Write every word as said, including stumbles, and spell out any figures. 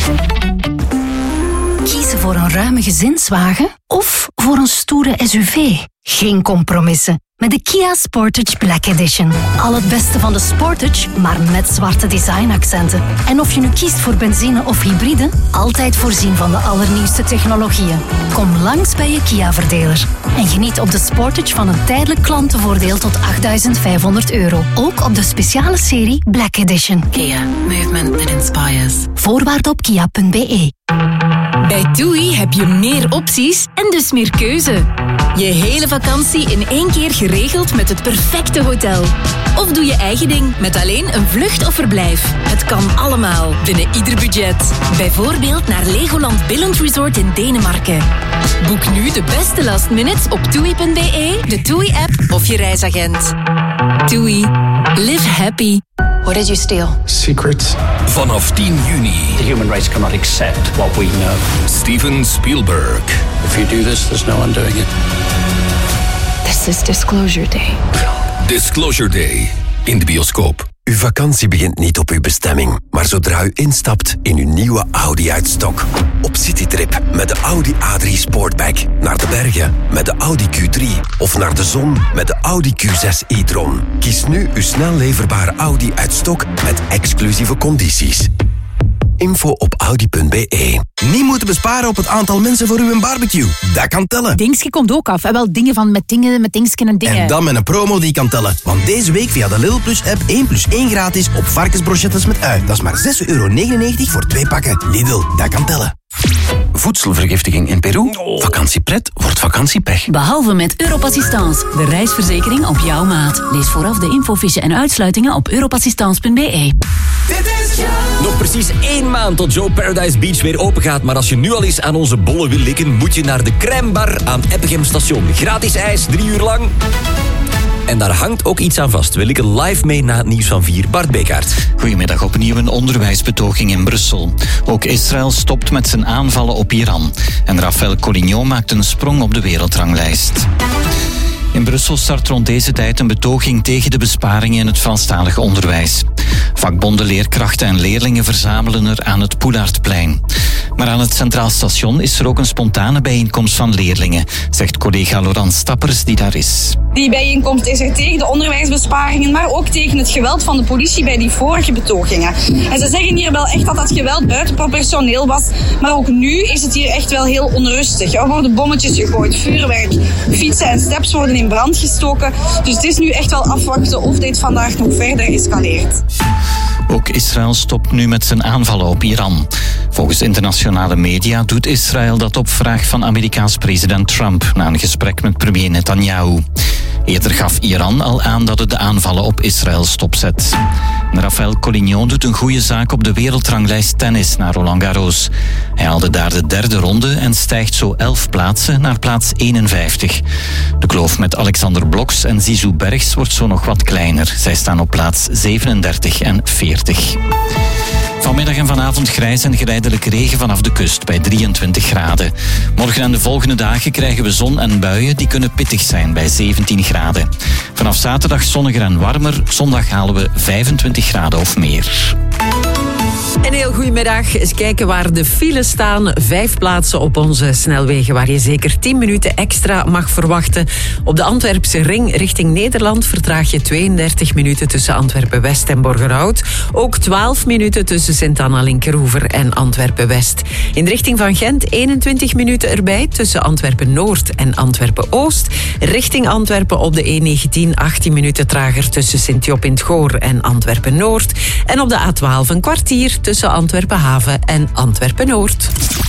Kiezen voor een ruime gezinswagen of voor een stoere S U V? Geen compromissen. Met de Kia Sportage Black Edition. Al het beste van de Sportage, maar met zwarte designaccenten. En of je nu kiest voor benzine of hybride, altijd voorzien van de allernieuwste technologieën. Kom langs bij je Kia-verdeler. En geniet op de Sportage van een tijdelijk klantenvoordeel tot achtduizend vijfhonderd euro. Ook op de speciale serie Black Edition. Kia. Movement that inspires. Voorwaarden op kia punt b e. Bij TUI heb je meer opties en dus meer keuze. Je hele vakantie in één keer geregeld met het perfecte hotel. Of doe je eigen ding met alleen een vlucht of verblijf. Het kan allemaal binnen ieder budget. Bijvoorbeeld naar Legoland Billund Resort in Denemarken. Boek nu de beste last minutes op toei punt b e, de TUI-app of je reisagent. TUI. Live happy. What did you steal? Secrets. Vanaf tien juni. The human race cannot accept what we know. Steven Spielberg. If you do this, there's no undoing it. This is Disclosure Day. Disclosure Day. In de bioscoop. Uw vakantie begint niet op uw bestemming, maar zodra u instapt in uw nieuwe Audi uit stok. Op citytrip met de Audi A drie Sportback. Naar de bergen met de Audi Q drie. Of naar de zon met de Audi Q zes e-tron. Kies nu uw snel leverbare Audi uit stok met exclusieve condities. Info op audi punt b e. Niet moeten besparen op het aantal mensen voor uw barbecue. Dat kan tellen. Dingske komt ook af. En wel dingen van met dingen, met dingsken en dingen. En dan met een promo die kan tellen. Want deze week via de Lidl Plus app één plus één gratis op varkensbrochettes met ui. Dat is maar zes euro negenennegentig voor twee pakken. Lidl, dat kan tellen. Voedselvergiftiging in Peru? Vakantiepret wordt vakantiepech. Behalve met Europassistance, de reisverzekering op jouw maat. Lees vooraf de infofiche en uitsluitingen op europassistance punt b e. Nog precies één maand tot Joe Paradise Beach weer open gaat. Maar als je nu al eens aan onze bollen wil likken, moet je naar de Crème Bar aan Eppegem Station. Gratis ijs, drie uur lang. En daar hangt ook iets aan vast. We likken live mee na het nieuws van vier. Bart Bekaert. Goedemiddag. Opnieuw een onderwijsbetoging in Brussel. Ook Israël stopt met zijn aanvallen op Iran. En Raphaël Collignon maakt een sprong op de wereldranglijst. In Brussel start rond deze tijd een betoging tegen de besparingen in het Franstalig onderwijs. Vakbonden, leerkrachten en leerlingen verzamelen er aan het Poelaardplein. Maar aan het Centraal Station is er ook een spontane bijeenkomst van leerlingen, zegt collega Laurent Stappers die daar is. Die bijeenkomst is er tegen de onderwijsbesparingen, maar ook tegen het geweld van de politie bij die vorige betogingen. En ze zeggen hier wel echt dat dat geweld buitenproportioneel was, maar ook nu is het hier echt wel heel onrustig. Er worden bommetjes gegooid, vuurwerk, fietsen en steps worden in brand gestoken. Dus het is nu echt wel afwachten of dit vandaag nog verder escaleert. Ook Israël stopt nu met zijn aanvallen op Iran. Volgens internationale media doet Israël dat op vraag van Amerikaans president Trump na een gesprek met premier Netanyahu. Eerder gaf Iran al aan dat het de aanvallen op Israël stopzet. Raphaël Collignon doet een goede zaak op de wereldranglijst tennis naar Roland Garros. Hij haalde daar de derde ronde en stijgt zo elf plaatsen naar plaats eenenvijftig. De kloof met Alexander Bloks en Zizou Bergs wordt zo nog wat kleiner. Zij staan op plaats zevenendertig en veertig. Vanmiddag en vanavond grijs en geleidelijk regen vanaf de kust bij drieëntwintig graden. Morgen en de volgende dagen krijgen we zon en buien die kunnen pittig zijn bij zeventien graden. Vanaf zaterdag zonniger en warmer. Zondag halen we vijfentwintig graden of meer. Een heel goedemiddag. Eens kijken waar de files staan. Vijf plaatsen op onze snelwegen waar je zeker tien minuten extra mag verwachten. Op de Antwerpse ring richting Nederland vertraag je tweeëndertig minuten tussen Antwerpen-West en Borgerhout. Ook twaalf minuten tussen Sint-Anna-Linkeroever en Antwerpen-West. In de richting van Gent eenentwintig minuten erbij tussen Antwerpen-Noord en Antwerpen-Oost. Richting Antwerpen op de E negentien achttien minuten trager tussen Sint-Job in het Goor en Antwerpen-Noord. En op de A twaalf een kwartier tussen Antwerpen-Haven en Antwerpen-Noord.